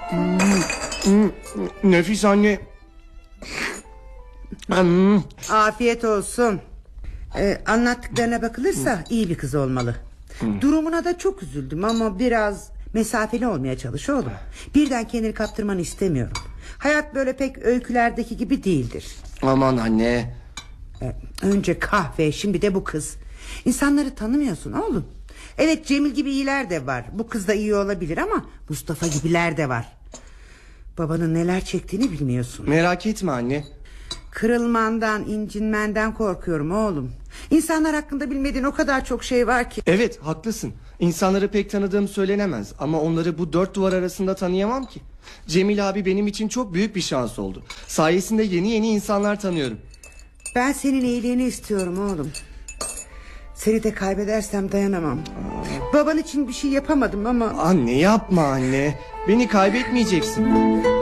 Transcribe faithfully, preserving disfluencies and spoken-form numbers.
Hmm, hmm, nefis anne. Hmm. Afiyet olsun. Ee, anlattıklarına bakılırsa iyi bir kız olmalı. Hmm. Durumuna da çok üzüldüm ama biraz mesafeli olmaya çalış oğlum. Birden kendini kaptırmanı istemiyorum. Hayat böyle pek öykülerdeki gibi değildir. Aman anne. Ee, önce kahve, şimdi de bu kız. İnsanları tanımıyorsun oğlum. Evet, Cemil gibi iyiler de var. Bu kız da iyi olabilir ama Mustafa gibiler de var. Babanın neler çektiğini bilmiyorsun. Merak etme anne. Kırılmandan, incinmenden korkuyorum oğlum. İnsanlar hakkında bilmediğin o kadar çok şey var ki. Evet, haklısın. İnsanları pek tanıdığım söylenemez. Ama onları bu dört duvar arasında tanıyamam ki. Cemil abi benim için çok büyük bir şans oldu. Sayesinde yeni yeni insanlar tanıyorum. Ben senin iyiliğini istiyorum oğlum. Seni de kaybedersem dayanamam. Baban için bir şey yapamadım ama... Anne yapma anne. Beni kaybetmeyeceksin.